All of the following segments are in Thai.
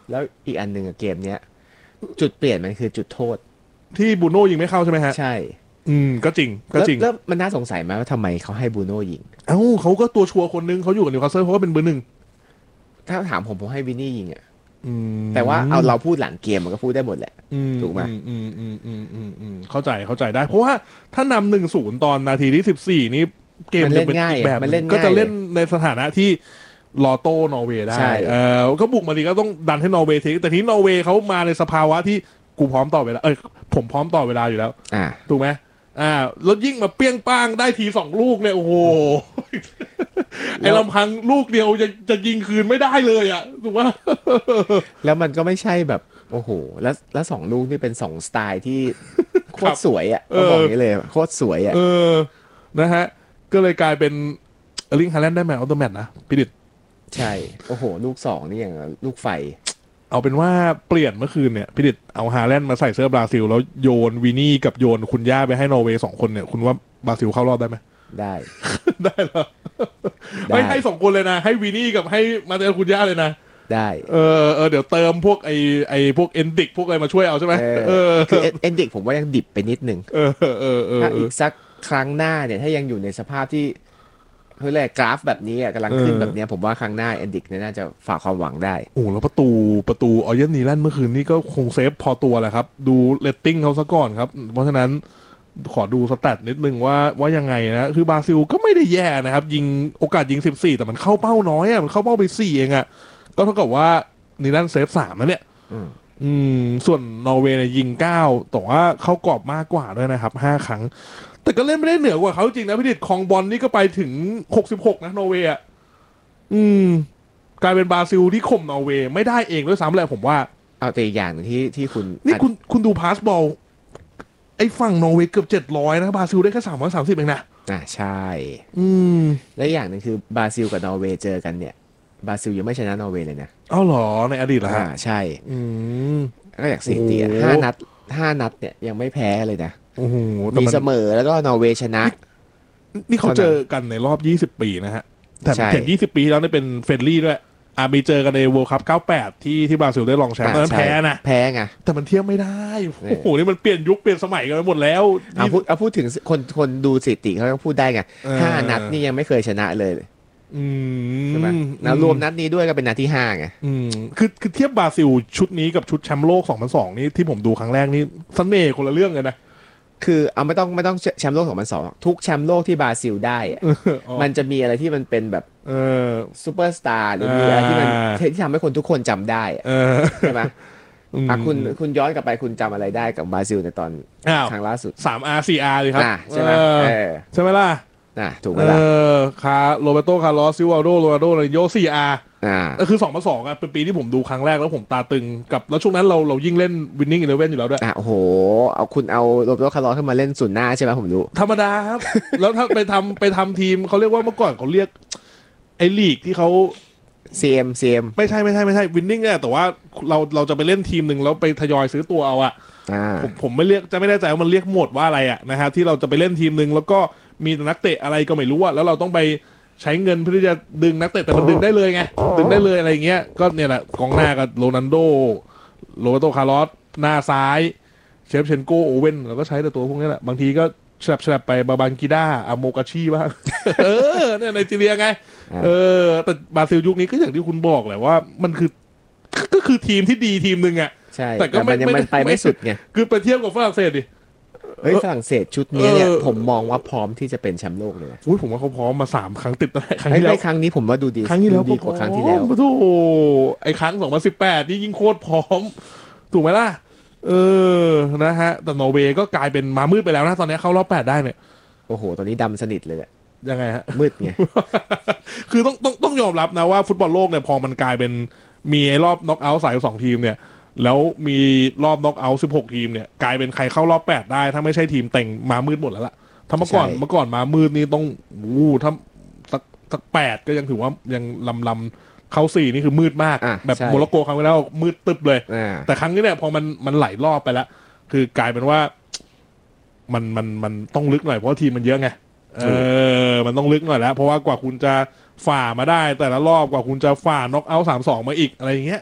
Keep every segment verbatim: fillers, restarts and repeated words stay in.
แล้วอีกอันหนึ่งเกมเนี้ยจุดเปลี่ยนมันคือจุดโทษที่บูโน่ยิงไม่เข้าใช่ไหมฮะใช่อืมก็จริงก็แล้วจริงแล้วมันน่าสงสัยไหมว่าทำไมเขาให้บูโน่ยิงเอ้าเขาก็ตัวชัวร์คนนึงเขาอยู่กับนิวคาสเซิลเขาก็เป็นเบอร์หนึ่งถ้าถามผมผมให้วินนี่ยิงอ่ะอืแต่ว่าเอามเราพูดหลังเกมมันก็พูดได้หมดแหละอืมถูกไหมอืมอืมอืมอืมอืมอืมเข้าใจเข้าใจได้เพราะว่าถ้านำหนึ่งศูนย์ตอนนาทีที่สิบสี่นี่เกมมันจะเล่นง่ายเป็นอีกแบบมันเล่นก็จะง่ายเลยเล่นในสถานะที่รอโต้นอร์เวย์ได้ใช่เออก็บุกมาดีก็ต้องดันให้นอร์เวย์ทิ้งแต่ทีนี้นอร์เวย์เขามาในสภาวะที่กูพร้อมต่อเวลาเอ้ยผมพร้อมต่อเวลาอยู่แล้วอ่าถูกไหมอ่าแล้วยิ่งมาเปี้ยงป้างได้ทีสองลูกเนี่ยโอ้โหไอ้แล้วลำพังลูกเดียวจะจะยิงคืนไม่ได้เลยอ่ะถูกไหมแล้วมันก็ไม่ใช่แบบโอ้โหแล้วแล้วสองลูกนี่เป็นสองสไตล์ที่โคครับตรสวยอ่ะเอต้องบอกออย่างนี้เลยโคตรสวยอ่ะเออนะฮะก็เลยกลายเป็นเออร์ลิงฮาแลนด์ได้แมนออฟเดอะแมตช์นะพี่ดิษใช่โอ้โหลูกสองนี่อย่างลูกไฟเอาเป็นว่าเปลี่ยนเมื่อคืนเนี่ยพี่ดิษเอาฮาแลนด์มาใส่เสื้อบราซิลแล้วโยนวินี่กับโยนคุณย่าไปให้นอร์เวย์สองคนเนี่ยคุณว่าบราซิลเข้ารอบได้ไหมได้ได้เหรอได้ไม่ให้สองคนเลยนะให้วินี่กับให้มาเตลคุณย่าเลยนะได้เออเออเดี๋ยวเติมพวกไอไอพวกเอนดิกพวกอะไรมาช่วยเอาใช่ไหมเออเออคือเอ็นดิกผมว่ายังดิบไปนิดหนึ่งเออเออเออเอถ้าอีอกสักครั้งหน้าเนี่ยถ้ายังอยู่ในสภาพที่เขาเรียกกราฟแบบนี้อ่ะกำลังขึ้นแบบเนี้ยผมว่าครั้งหน้าเอ็นดิกเนี่ยน่าจะฝากความหวังได้โอ้แล้วประตูประตูออเยนนีแลนด์เมื่อคืนนี้ก็คงเซฟพอตัวแหละครับดูเรตติ้งเขาซะก่อนครับเพราะฉะนั้นขอดูสแตทนิดนึงว่าว่ายังไงนะคือบราซิลก็ไม่ได้แย่นะครับยิงโอกาสยิงสิบสี่แต่มันเข้าเป้าน้อยอ่ะมันเข้าเป้าไปสี่เองอ่ะก็เท่ากับว่านีแลนด์เซฟสามนะเนี่ยอืมอืมส่วนนอร์เวย์เนี่ยยิงเก้าแต่ว่าเข้ากรอบมากกว่าด้วยนะครับห้าครั้งแต่ก็เล่นไม่ได้เหนือกว่าเขาจริงนะพี่ดิษคองบอลนี่ก็ไปถึงหกสิบหกนะนอร์เวย์อ่ะอืมกลายเป็นบราซิลที่ข่มนอร์เวย์ไม่ได้เองด้วยซ้ำแหละผมว่าเอาแต่อีกอย่างหนึ่งที่ที่คุณนี่อาจคุณคุณดูพาสบอลไอ้ฝั่งนอร์เวย์เกือบเจ็ดร้อยนะบราซิลได้แค่สามร้อยสามสิบเองนะอ่าใช่อืมและอย่างหนึ่งคือบราซิลกับนอร์เวย์เจอกันเนี่ยบราซิลยังไม่ชนะนอร์เวย์เลยนะเอ้าเหรอในอดีตเหรออ่าฮะใช่อืมก็จากสโอ้โหถิติอะห้านัดห้านัดเนี่ยยังไม่แพ้เลยนะโอ้โหแต่มีมันเสมอแล้วก็นอร์เวย์ชนะนี่เขาเท่านั้นเจอกันในรอบยี่สิบปีนะฮะแต่ใช่ถึงยี่สิบปีที่แล้วเนี่ยเป็นเฟรนลี่ด้วยอ่ามีเจอกันในเวิลด์คัพเก้าสิบแปดที่ที่บราซิลได้รองแชมป์ตอนนั้นอ่าใช่แพ้นะแพ้ไงแต่มันเทียบไม่ได้เนี่โอ้ยโหนี่มันเปลี่ยนยุคเปลี่ยนสมัยกันไปหมดแล้วเอานี่พูดเอาพูดถึงคนคนดูสถิติเขาก็พูดได้ไงเออห้านัดนี่ยังไม่เคยชนะเลยอืใช่ไหมมแล้วรวมนัดนี้ด้วยก็เป็นนัดที่ห้าไงอืมคือคือเทียบบราซิลชุดนี้กับชุดแชมป์โลกสองพันสองนี่ที่ผมดูครั้งแรกนี่เสน่ห์คนละเรื่องเลยนะคือเอาไม่ต้องไม่ต้องแชมป์โลกสองพันสองทุกแชมป์โลกที่บราซิลได้อะมันจะมีอะไรที่มันเป็นแบบเออซูเปอร์สตาร์หรือมีอะไรที่มันที่ทำให้คนทุกคนจำได้อะเออใช่ไหมอ่ะคุณคุณย้อนกลับไปคุณจำอะไรได้กับบราซิลในตอนอ้าวครั้งล่าสุดสามอาร์สี่อาร์เลยครับอ่ะใช่ไหมเออเออใช่ไหมล่ะน่ะถูกไหมเอล่ะอคาโรเบโตคาร์ลอสซิวาโดโรนัลโดเลยโยสี่อาร์อ่าก็คือสองมาสองอะเป็นปีที่ผมดูครั้งแรกแล้วผมตาตึงกับแล้วช่วงนั้นเราเรายิ่งเล่นวินนิ่งอีเลฟเว่นอยู่แล้วด้วยอ่ะโอ้โหเอาคุณเอาโรเบโตคาร์ลอสขึ้นมาเล่นศูนย์หน้าใช่ไหมผมรู้ธรรมดาครับ แล้วถ้าไปทำไปทำทีมเขาเรียกว่าเมื่อก่อนเขาเรียกไอ้ลีกที่เขาซี เอ็ม ซี เอ็มไม่ใช่ไม่ใช่ไม่ใช่วินนิ่งเนี่ยแต่ว่าเราเราจะไปเล่นทีมหนึ่งแล้วไปทยอยซื้อตัวเอาอะอ่าผมผมไม่เรียกจะไม่แน่ใจว่ามันเรียกหมวดว่าอะไรอะนะฮะที่เราจะไปเล่นทีมหนึ่งแล้วก็มีนักเตะอะไรก็ไม่รู้อะแล้วเราต้องไปใช้เงินเพื่อที่จะดึงนักเตะแต่มันดึงได้เลยไงดึงได้เลยอะไรเงี้ยก็เนี่ยแหละกองหน้าก็โรนัลโดโรเบโตคาร์ลอสหน้าซ้ายเชฟเชนโกโอเว่นเราก็ใช้แต่ตัวพวกนี้แหละบางทีก็ฉลับฉลับไปบาบังกิด้าอาโมกาชิบ้าง เออเนี่ยไนจีเรียไงเออแต่บราซิลยุคนี้ก็อย่างที่คุณบอกแหละว่ามันคือก็คือทีมที่ดีทีมหนึ่งอะใช่แต่ก็แต่ไม่มันยังไม่มันไปไม่สุดไงคือไปเทียบกับฝรั่งเศสดิเฮ้ยฝรั่งเศสชุดนี้เนี่ยเออผมมองว่าพร้อมที่จะเป็นแชมป์โลกเลยนะอุ้ยผมว่าเขาพร้อมมาสามครั้งติดแล้วครั้งไอ้ที่แล้ไอ้วครั้งนี้ผมว่าดูดีครั้งที่แล้วดูดีกว่าครั้งที่แล้วโอ้โหไอ้ครั้งสองพันสิบแปดนี่ยิ่งโคตรพร้อมถูกไหมล่ะเออนะฮะแต่นอร์เวย์ก็กลายเป็นมามืดไปแล้วนะตอนนี้เข้ารอบแปดได้เนี่ยโอ้โหตอนนี้ดำสนิทเลยแหละยังไงฮะมืดไงคือต้องต้องต้องยอมรับนะว่าฟุตบอลโลกเนี่ยพอมันกลายเป็นมีไอ้รอบน็อกเอาท์สายสองทีมเนี่ยแล้วมีรอบน็อกเอาท์สิบหกทีมเนี่ยกลายเป็นใครเข้ารอบแปดได้ถ้าไม่ใช่ทีมเต็งมามืดหมดแล้วล่ะถ้าเมื่อก่อนใช่เมื่อก่อนมามืดนี่ต้องวู้ถ้าสักสักแปดก็ยังถือว่ายังลำลำเข้าสี่นี่คือมืดมากอ่ะแบบใช่โมร็อกโกครั้งที่แล้วมืดตึ๊บเลยอ่าแต่ครั้งนี้เนี่ยพอมันมันไหลรอบไปแล้วคือกลายเป็นว่ามันมันมันต้องลึกหน่อยเพราะทีมมันเยอะไงเออมันต้องลึกหน่อยแล้วเพราะว่ากว่าคุณจะฝ่ามาได้แต่ละรอบกว่าคุณจะฝ่าน็อกเอาท์สามสองมาอีกอะไรอย่างเงี้ย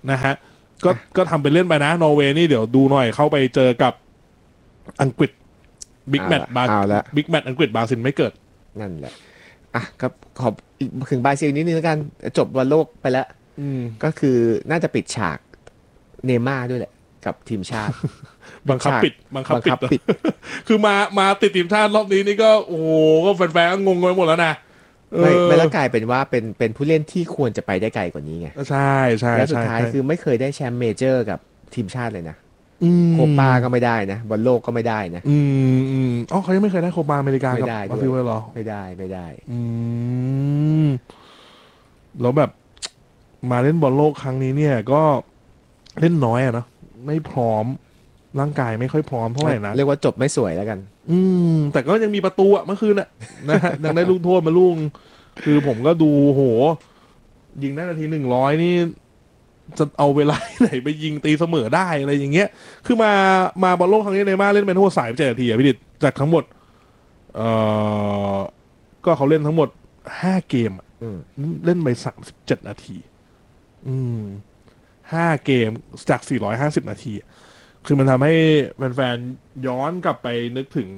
นะฮะก็ก็ทำเป็นเล่นไปนะนอร์เวย์นี่เดี๋ยวดูหน่อยเข้าไปเจอกับอังกฤษบิ๊กแมตช์บาบิ๊กแมตช์อังกฤษบราซิลไม่เกิดนั่นแหละอ่ะครับขอบถึงบราซิลนิดนึงแล้วกันจบบอลโลกไปแล้วก็คือน่าจะปิดฉากเนย์ม่าร์ด้วยแหละกับทีมชาติบังคับปิดบังคับปิดคือมามาติดทีมชาติรอบนี้นี่ก็โอ้โหก็แฟนๆงงไปหมดแล้วนะไม่ไม่แล้วกลายเป็นว่าเป็นเป็นผู้เล่นที่ควรจะไปได้ไกลกว่านี้ไงใช่ใช่แล้วสุดท้ายคือไม่เคยได้แชมป์เมเจอร์กับทีมชาติเลยนะโคปาก็ไม่ได้นะบอลโลกก็ไม่ได้นะอืมอืมอ๋อเขายังไม่เคยได้โคปาอเมริกากับบราซิลเลยเหรอไม่ได้ไม่ได้อืมแล้วแบบมาเล่นบอลโลกครั้งนี้เนี่ยก็เล่นน้อยอะเนาะไม่พร้อมร่างกายไม่ค่อยพร้อมเท่าไหร่นะเรียกว่าจบไม่สวยแล้วกันอืมแต่ก็ยังมีประตูอะเมื่อคืนอะนะฮะยังได้ลูกโทษมาลูกคือผมก็ดูโหยิงได้นาทีหนึ่งร้อยนี่จะเอาเวลาไหนไปยิงตีเสมอได้อะไรอย่างเงี้ยคือมามาบอลโลกครั้งนี้เนย์ม่าร์เล่นเป็นทั้งหมดสามสิบเจ็ดนาทีอะพี่ดิษจากทั้งหมดเอ่อก็เขาเล่นทั้งหมดห้าเกมเล่นไปสามสิบเจ็ดนาทีอืมห้าเกมจากสี่ร้อยห้าสิบนาทีคือมันทำให้แฟนๆย้อนกลับไปนึกถึง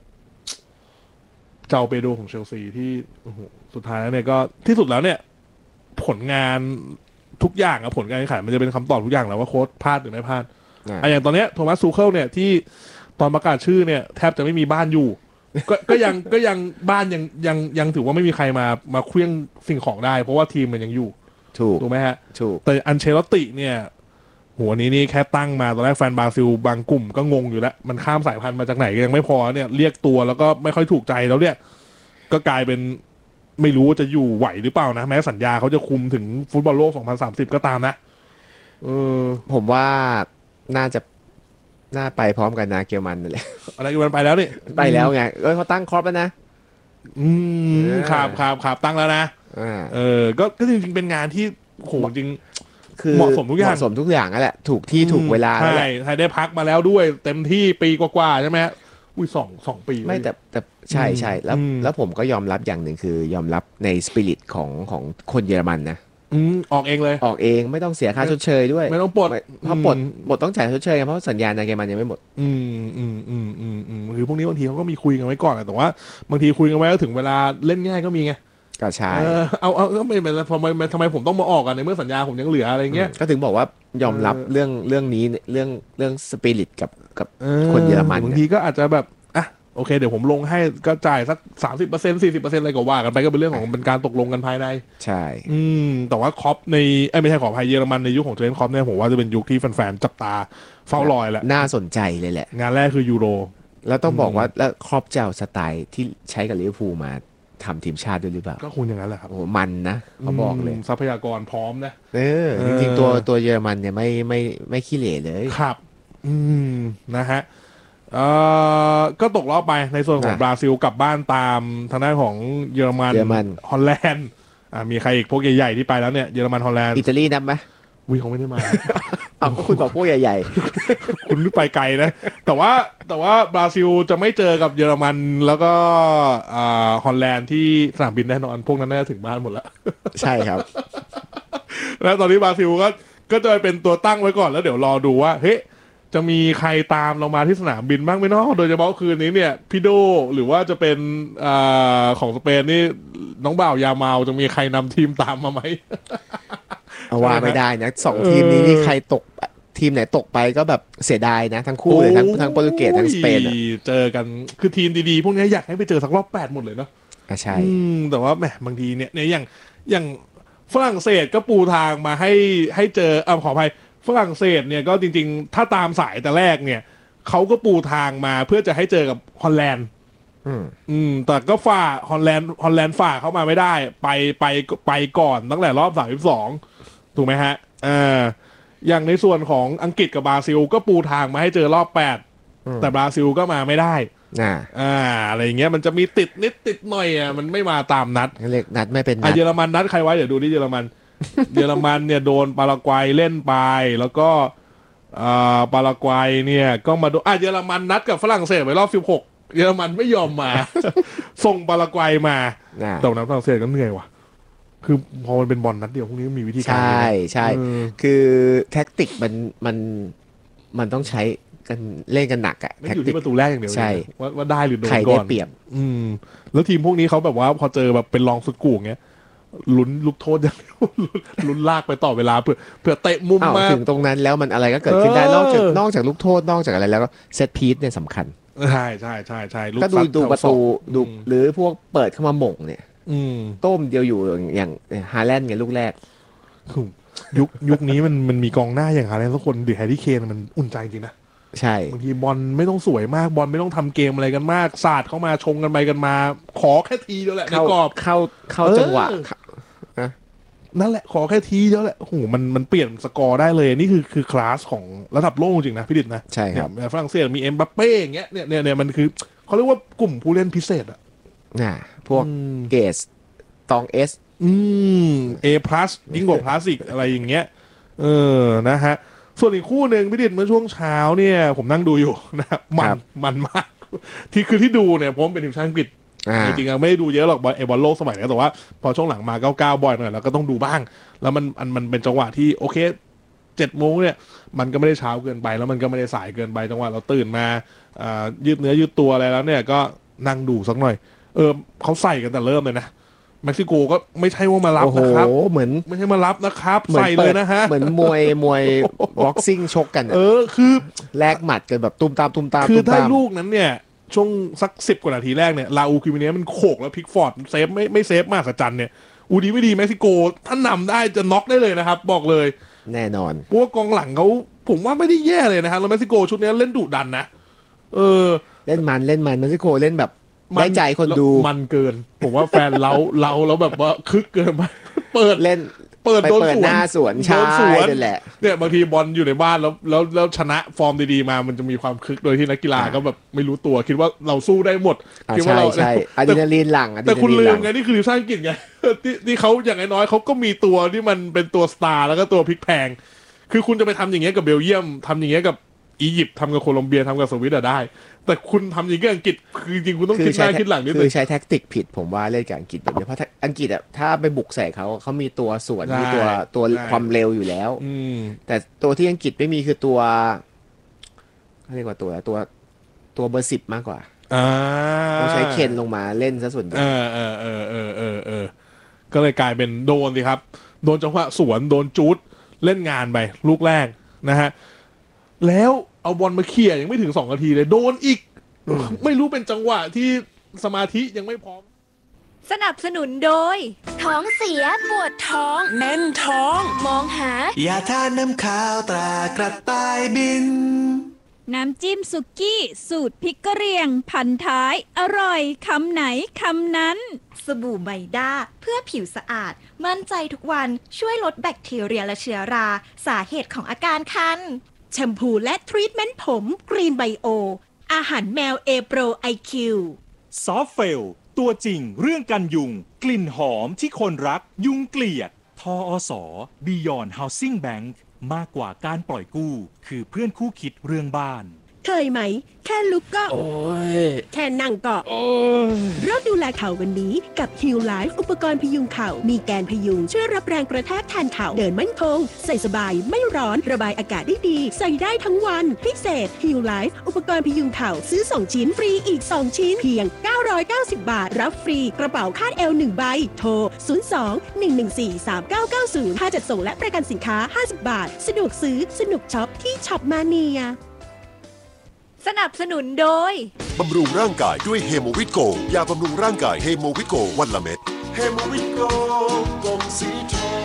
เจ้าเปโดของเชลซีที่โอ้โหสุดท้ายแล้วเนี่ยก็ที่สุดแล้วเนี่ยผลงานทุกอย่างอะผลการแข่งขันมันจะเป็นคำตอบทุกอย่างแล้วว่าโค้ชพลาดหรือไม่พลาดอ่ะอย่างตอนเนี้ยโทมัสซูเคิลเนี่ยที่ตอนประกาศชื่อเนี่ยแทบจะไม่มีบ้านอยู่ก็ก็ยังก็ยังบ้านยังยังยังถือว่าไม่มีใครมามาเคลื่องสิ่งของได้เพราะว่าทีมมันยังอยู่ถูกถูกไหมฮะถูกแต่อันเชลติเนี่ยหัวนี้นี่แค่ตั้งมาตอนแรกแฟนบราซิลบางกลุ่มก็งงอยู่แล้วมันข้ามสายพันธุ์มาจากไหนก็ยังไม่พอเนี่ยเรียกตัวแล้วก็ไม่ค่อยถูกใจแล้วเนี่ยก็กลายเป็นไม่รู้ว่าจะอยู่ไหวหรือเปล่านะแม้สัญญาเขาจะคุมถึงฟุตบอลโลกสองพันสามสิบก็ตามนะเออผมว่าน่าจะน่าไปพร้อมกันนะเกียวมันนั่นแหละอะไรกันไปแล้วนี่ไปแล้วไงเออเขาตั้งครอปแล้วนะอืมครับครับครับตั้งแล้วนะเออก็ก็จริงๆเป็นงานที่โหจริงคือเหมาะสมทุกอย่างเหมาะสมทุกอย่างนั่นแหละถูกที่ถูกเวลาแล้วแหละใช่ได้พักมาแล้วด้วยเต็มที่ปีกว่าๆใช่ไหมอุ้ยสองสองปีไม่แต่แต่ใช่ใช่แล้วแล้วผมก็ยอมรับอย่างหนึ่งคือยอมรับในสปิริตของของคนเยอรมันนะอืมออกเองเลยออกเองไม่ต้องเสียค่าชดเชยด้วยไม่ต้องปลดเพราะปลดปลดต้องจ่ายชดเชยเพราะสัญญาในเยอรมันยังไม่หมดอืมอืมอืมอืมอืมคือพวกนี้บางทีเขาก็มีคุยกันไว้ก่อนแต่ว่าบางทีคุยกันไว้แล้วถึงเวลาเล่นง่ายก็มีไงก็ใช่เอาเอาก็ไม่เป็นทำไมทำไมผมต้องมาออกกันในเมื่อสัญญาผมยังเหลืออะไรเงี้ยก็ถึงบอกว่ายอมรับเรื่องเรื่องนี้เรื่องเรื่องสปิริตกับกับคนเยอรมันบางทีก็อาจจะแบบอ่ะโอเคเดี๋ยวผมลงให้ก็จ่ายสักสามสิบเปอร์เซ็นต์สี่สิบเปอร์เซ็นต์อะไรก็ว่ากันไปก็เป็นเรื่องของเป็นการตกลงกันภายในใช่อืมแต่ว่าคอปในไอ้ไม่ใช่ขออภัยเยอรมันในยุคของเทรนต์คอปเนี่ยผมว่าจะเป็นยุคที่แฟนๆจับตาเฝ้ารอแหละน่าสนใจเลยแหละงานแรกคือยูโรแล้วต้องบอกว่าแล้วครอปเจ้าสไตล์ที่ใช้กับลิเวอร์พูลมาทำทีมชาติด้วยหรือเปล่าก็คงอย่างนั้นแหละครับโอ้มันนะเขาบอกเลยทรัพยากรพร้อมนะเออจริงๆตัวตัวเยอรมันเนี่ยไม่ไม่ไม่ขี้เหร่เลยครับอืมนะฮะเอ่อก็ตกรอบไปในส่วนของบราซิลกลับบ้านตามทางด้านของเยอรมันฮอลแลนด์อ่ามีใครอีกพวกใหญ่ๆที่ไปแล้วเนี่ยเยอรมันฮอลแลนด์อิตาลีนับไหมวิเขาไม่ได้มาอ้าวคุณบอกพวกใหญ่ๆคุณไปไกลนะแต่ว่าแต่ว่าบราซิลจะไม่เจอกับเยอรมันแล้วก็อ่าฮอลแลนด์ที่สนามบินแน่นอนพวกนั้นน่าจะถึงบ้านหมดแล้วใช่ครับแล้วตอนนี้บราซิลก็ก็จะเป็นตัวตั้งไว้ก่อนแล้วเดี๋ยวรอดูว่าเฮ้ยจะมีใครตามเรามาที่สนามบินบ้างไหมเนาะโดยเฉพาะคืนนี้เนี่ยพี่โดหรือว่าจะเป็นอ่าของสเปนนี่น้องบ่าวยาเมาจะมีใครนำทีมตามมาไหมเอาว่าไม่ได้นะสองทีมนี้นี่ใครตกทีมไหนตกไปก็แบบเสียดายนะทั้งคู่เลยทั้งทั้งโปรตุเกสทั้งสเปนเจอกันคือทีมดีๆพวกนี้อยากให้ไปเจอสักรอบแปดหมดเลยเนาะใช่แต่ว่าแหมบางทีเนี่ยเนี่ยอย่างอย่างฝรั่งเศสก็ปูทางมาให้ให้เจออ่าขออภัยฝรั่งเศสเนี่ยก็จริงๆถ้าตามสายแต่แรกเนี่ยเขาก็ปูทางมาเพื่อจะให้เจอกับฮอลแลนด์อืมแต่ก็ฝ่าฮอลแลนด์ฮอลแลนด์ฝ่าเข้ามาไม่ได้ไปไปไปก่อนตั้งแต่รอบสามสิบสองถูกไหมฮะอ่าอย่างในส่วนของอังกฤษกับบราซิลก็ปูทางมาให้เจอรอบแปดแต่บราซิลก็มาไม่ได้อ่าอ่าอะไรอย่างเงี้ยมันจะมีติดนิดติดหน่อยอ่ะมันไม่มาตามนัดเล็กนัดไม่เป็นนัดเยอรมันนัดใครไว้เดี๋ยวดูที่เยอรมันเยอรมันเนี่ยโดนปารากวัยเล่นไปแล้วก็อ่าปารากวัยเนี่ยก็มาดูอ่ะเยอรมันนัดกับฝรั่งเศสไว้รอบสิบหกเยอรมันไม่ยอมมาส่งปารากวัยมาแต่นัดฝรั่งเศสก็เหนื่อยว่ะคือพอมันเป็นบอลนัดเดียวพวกนี้มีวิธีการใช่ใช่เออคือแท็กติกมันมันมันต้องใช้กันเล่นกันหนักอะไม่แท็กอยู่ติกที่ประตูแรกอย่างเดียวใช่เลยนะว่าว่าได้หรือโดนใครก่ได้อนเปรียบอืมแล้วทีมพวกนี้เขาแบบว่าพอเจอแบบเป็นรองสุดกูอย่างเงี้ยลุ้นลูกโทษอย่างเดียวลุ้นลุ้นลากไปต่อเวลาเพื่อเพื่อเตะมุมอ้าวมาถึงตรงนั้นแล้วมันอะไรก็เกิดขึ้นได้เออนอกจากนอกจากลูกโทษนอกจากอะไรแล้วก็เซตพีซเนี่ยสำคัญใช่ใช่ใช่ใช่ลูก็ดูซัดูแถวประสอตูงดูอืมหรือพวกเปิดเข้ามาหม่งเนี่ยอืมต้มเดียวอยู่อย่างฮาแลนด์ไงลูกแรกคือยุคยุคนี้มันมันมีกองหน้าอย่างฮาแลนด์สักคนดิแฮร์รี่เคนมันอุ่นใจจริงนะใช่บางทีบอลไม่ต้องสวยมากบอลไม่ต้องทำเกมอะไรกันมากศาสตร์เข้ามาชงกันไปกันมา ขอแค่ทีเดียวแหละในเข้ากรอบเข้าเข้าเออจังหวะนั่นแหละขอแค่ทีเดียวแหละโอ้โหมันมันเปลี่ยนสกอร์ได้เลยนี่คือคือคลาสของระดับโลกจริงนะพี่ดิษนะใช่ครับเนี่ยฝรั่งเศสมีเอ็มบัปเป้อย่างเงี้ยเนี่ยเนี่ยเนี่ยมันคือเขาเรียกว่ากลุ่มผู้เล่นพิเศษอ่ะน่ะพวกอืมเกสตองเอสอืม A plus ยิ่งกว่า plus อีกอะไรอย่างเงี้ยเออนะฮะส่วนอีกคู่หนึ่งพี่ดิษเมื่อช่วงเช้าเนี่ยผมนั่งดูอยู่นะมันมันมากที่คือที่ดูเนี่ยผมเป็นทีมชาติอังกฤษอ่าจริงๆไม่ได้ดูเยอะหรอกบอลไอบอลโลกสมัยนี้แต่ว่าพอช่วงหลังมาเก้าเก้าบ่อยหน่อยแล้วก็ต้องดูบ้าง แล้วมันมันมันเป็นจังหวะที่โอเคเจ็ดโมงเนี่ยมันก็ไม่ได้เช้าเกินไปแล้วมันก็ไม่ได้สายเกินไปจังหวะเราตื่นมาอ่ายืดเนื้อยืดตัวอะไรแล้วเนี่ยก็นั่งดูสักหน่อยเออเขาใส่กันแต่เริ่มเลยนะเม็กซิโกก็ไม่ใช่ว่ามารับโอ้โหนะครับเหมือนไม่ใช่มารับนะครับเหมือนใส่เลเปิยดนะฮะเหมือนมวยมวยบ็อกซิ่งชกกันเออะอคือแลกหมัดกันแบบตุ้มตามตุ้มตามคือตุ้มถ้าตามลูกนั้นเนี่ยช่วงสักสิบกว่านาทีแรกเนี่ยลาอูคิมิเนียมันโขกแล้วพลิกฟอร์ดเซฟไม่ไม่เซฟมากสัจจันเนี่ยอูดีไม่ดีเม็กซิโกถ้านำได้จะน็อกได้เลยนะครับ บอกเลยแน่นอนเพราะว่ากองหลังเขาผมว่าไม่ได้แย่เลยนะครับแล้วเม็กซิโกชุดนี้เล่นดุดันนะ เออเล่นมันเล่นมันเม็กซิโกเล่นแบบได้ใจคนดูมันเกิน ผมว่าแฟนเราเราแล้วแบบว่าคึกเกินไปเปิดเล่นเปิดไปโดนเปิดสวนหน้าสวนโดใช่นสวนนั่นแหละเนี่ยบางทีบอลอยู่ในบ้านแล้วแล้วแล้วชนะฟอร์มดีๆมามันจะมีความคึกโดยที่นักกีฬาอ่าก็แบบไม่รู้ตัวคิดว่าเราสู้ได้หมดอ่าคิดว่าใช่เราใช่อะดรีนาลีนหลังอะดรีแต่นาคุณลีนลืหลัมงไงนี่คือทีมชาติอังกฤษไง ที่ที่เขาอย่างน้อยๆเขาก็มีตัวที่มันเป็นตัวสตาร์แล้วก็ตัวพลิกแพงคือคุณจะไปทำอย่างเงี้ยกับเบลเยียมทำอย่างเงี้ยกับอียิปต์ทำกับโคลอมเบียทำกับสวิตอะได้ แต่คุณทำอย่างเงี้ยกับอังกฤษคือจริงๆคุณต้องคืคิอดหใช้น้าคิดหลังนิดคืนึอง ใช้แท็กติกผิดผมว่าเล่นกับอังกฤษแบบนี้เพราะถ้าอังกฤษอะถ้าไปบุกใส่เขาเขามีตัวสวนใช่มีตัวตัวใช่ความเร็วอยู่แล้วอืมแต่ตัวที่อังกฤษไม่มีคือตัวเขาเรียกว่าตัวอะไรตัวตัวเบอร์สิบมากกว่าอ่าต้องใช้เคนลงมาเล่นซะส่วนใหญ่เออเออเออเออเออเออก็เลยกลายเป็นโดนสิครับ โดนจังหวะสวนโดนจูดเล่นงานไปลูกแรกนะฮะแล้วเอาบอลมาเขี่ยยังไม่ถึงสองนาทีเลยโดนอีก ไม่รู้เป็นจังหวะที่สมาธิยังไม่พร้อมสนับสนุนโดยท้องเสียปวดท้องแน่นท้องมองหาอย่าทานน้ำข้าวตรากระต่ายบินน้ำจิ้มสุกี้ สูตรพริกกะเหรี่ยง พันท้าย อร่อย คำไหน คำนั้นสบู่ไมด้าเพื่อผิวสะอาด มั่นใจทุกวันช่วยลดแบคทีเรียและเชื้อรา สาเหตุของอาการคันแชมพูและทรีทเมนต์ผมกรีนไบโออาหารแมวเอโปรไอคิวซอฟเฟลตัวจริงเรื่องกันยุง กลิ่นหอมที่คนรักยุงเกลียดทออส Beyond Housing Bank มากกว่าการปล่อยกู้ คือเพื่อนคู่คิดเรื่องบ้านเคยไหม แค่ลุกก็โอ้ยแค่นั่งก็โอ้ยเริ่มดูแลเข่าวันนี้กับ Heal Life อุปกรณ์พยุงเข่า มีแกนพยุงช่วยรับแรงกระแทกแทนเข่าเดินมั่นคง ใส่สบายไม่ร้อนระบายอากาศได้ดี ใส่ได้ทั้งวัน พิเศษ Heal Life อุปกรณ์พยุงเข่าซื้อสองชิ้นฟรีอีกสองชิ้นเพียงเก้าร้อยเก้าสิบบาท รับฟรีกระเป๋าคาดเอวหนึ่งใบ โทร ศูนย์ สอง หนึ่ง หนึ่ง สี่ สาม เก้า เก้า ศูนย์ ค่าจัดส่งและประกันสินค้าห้าสิบบาท สะดวกซื้อสนุกช็อปที่ช็อปมาเนียสนับสนุนโดยบำรุงร่างกายด้วยเฮโมวิโกยาบำรุงร่างกายเฮโมวิโกวันละเม็ดเฮโมวิโกกลมสีทอง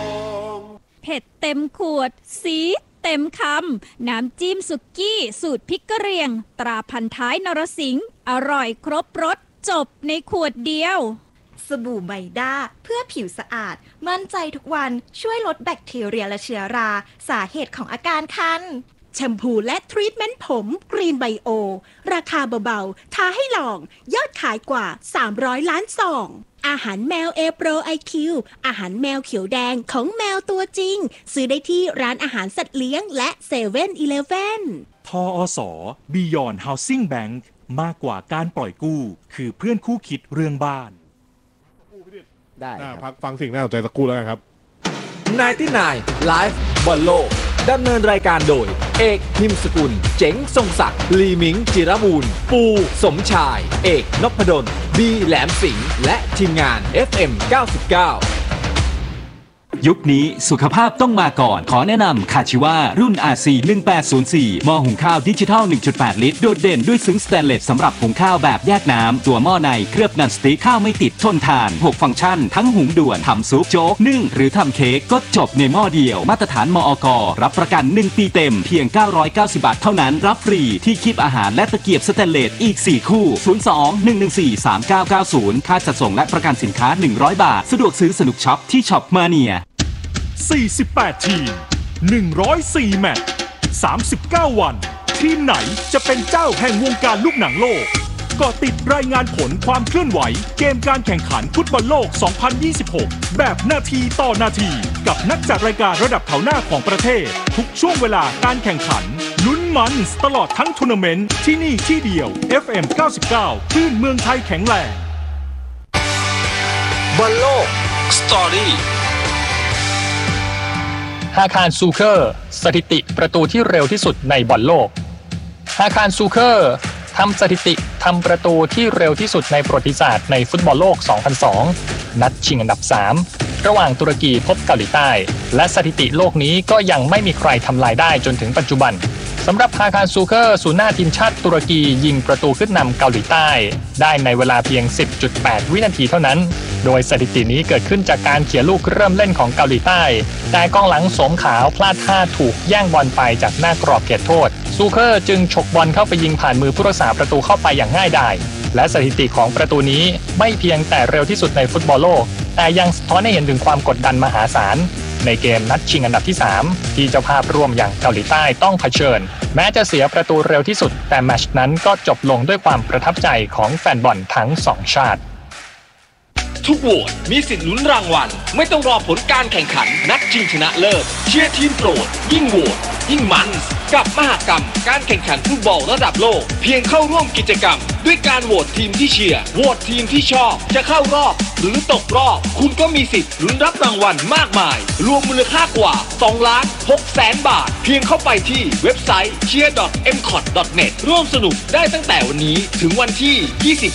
เผ็ดเต็มขวด สีเต็มคำ น้ำจิ้มสุกี้ สูตรพริกกะเหรี่ยง ตราพันท้ายนรสิงห์อร่อยครบรสจบในขวดเดียวสบู่ไมด้าเพื่อผิวสะอาด มั่นใจทุกวันช่วยลดแบคทีเรียและเชื้อรา สาเหตุของอาการคันแชมพูและทรีทเมนต์ผมกรีนไบโอราคาเบาๆท้าให้ลอง ยอดขายกว่าสามร้อยล้านซอง อาหารแมวเอโปรไอคิวอาหารแมวเขียวแดงของแมวตัวจริง ซื้อได้ที่ร้านอาหารสัตว์เลี้ยงและเซเว่นอีเลฟเว่นทออส Beyond Housing Bank มากกว่าการปล่อยกู้ คือเพื่อนคู่คิดเรื่องบ้านได้อ่าครับพักฟังสิ่งน่าสนใจสักครู่แล้วกันครับไนน์ตี้ไนน์ Live บอลโลกดำเนินรายการโดย เอกพิมพ์สกุล เจ๋งทรงศักดิ์ลีมิงจิรมูล ปูสมชาย เอกนพดล บีแหลมสิงห์และทีมงาน เอฟ เอ็ม เก้าสิบเก้ายุคนี้สุขภาพต้องมาก่อนขอแนะนำคาชิวารุ่น อาร์ ซี หนึ่งแปดศูนย์สี่ หม้อหุงข้าวดิจิทัล หนึ่งจุดแปด ลิตรโดดเด่นด้วยซึ้งสแตนเลสสำหรับหุงข้าวแบบแยกน้ำตัวหม้อในเคลือบนันสติ๊กข้าวไม่ติดทนทานหกฟังก์ชันทั้งหุงด่วนทำซุปโจ๊กนึ่งหรือทำเค้กก็จบในหม้อเดียวมาตรฐานมอก.รับประกันหนึ่งปีเต็มเพียงเก้าร้อยเก้าสิบบาทเท่านั้นรับฟรีที่คีบอาหารและตะเกียบสแตนเลสอีกสี่คู่ศูนย์ สอง หนึ่ง หนึ่ง สี่ สาม เก้า เก้า ศูนย์ค่าจัดส่งและประกันสินค้าหนึ่งร้อยบาทสะดวกซื้อสนุกช็อปที่ช็อปมาเนียสี่สิบแปด ทีม หนึ่งร้อยสี่ แมตช์ สามสิบเก้า วัน ทีมไหนจะเป็นเจ้าแห่งวงการลูกหนังโลกก็ติดรายงานผลความเคลื่อนไหวเกมการแข่งขันฟุตบอลโลก สองพันยี่สิบหก แบบนาทีต่อนาทีกับนักจัดรายการระดับแถวหน้าของประเทศทุกช่วงเวลาการแข่งขันลุ้นมันตลอดทั้งทัวร์นาเมนต์ที่นี่ที่เดียว เอฟ เอ็ม เก้าสิบเก้า คลื่นเมืองไทยแข็งแรงบอลโลกสตอรี่ฮาคารซูเคอร์สถิติประตูที่เร็วที่สุดในบอลโลกฮาคารซูเคอร์ทำสถิติทำประตูที่เร็วที่สุดในประวัติศาสตร์ในฟุตบอลโลก สองพันสอง นัดชิงอันดับ สาม ระหว่างตุรกีพบเกาหลีใต้และสถิติโลกนี้ก็ยังไม่มีใครทำลายได้จนถึงปัจจุบันสำหรับฮาคารซูเคอร์ศูนย์หน้าทีมชาติตุรกียิงประตูขึ้นนำเกาหลีใต้ได้ในเวลาเพียง สิบจุดแปด วินาทีเท่านั้นโดยสถิตินี้เกิดขึ้นจากการเขี่ยลูกเริ่มเล่นของเกาหลีใต้แต่กองหลังโสมขาวพลาดท่าถูกแย่งบอลไปจากหน้ากรอบเขตโทษซูเคอร์จึงฉกบอลเข้าไปยิงผ่านมือผู้รักษาประตูเข้าไปอย่างง่ายดายและสถิติของประตูนี้ไม่เพียงแต่เร็วที่สุดในฟุตบอลโลกแต่ยังสะท้อนให้เห็นถึงความกดดันมหาศาลในเกมนัดชิงอันดับที่สามที่เจ้าภาพร่วมอย่างเกาหลีใต้ต้องเผชิญแม้จะเสียประตูเร็วที่สุดแต่แมตช์นั้นก็จบลงด้วยความประทับใจของแฟนบอลทั้งสองชาติทุกโหวตมีสิทธิ์ลุ้นรางวัลไม่ต้องรอผลการแข่งขันนัดชิงชนะเลิศเชียร์ทีมโปรดยิ่งโหวตยิ่งมันกับมหกรรมการแข่งขันฟุตบอลระดับโลกเพียงเข้าร่วมกิจกรรมด้วยการโหวตทีมที่เชียร์โหวตทีมที่ชอบจะเข้ารอบหรือตกรอบคุณก็มีสิทธิ์ลุ้นรับรางวัลมากมายรวมมูลค่ากว่าสองล้านหกแสนบาทเพียงเข้าไปที่เว็บไซต์ เชียร์ ดอท เอ็ม คอท ดอท เน็ต ร่วมสนุกได้ตั้งแต่วันนี้ถึงวันที่ยี่สิบ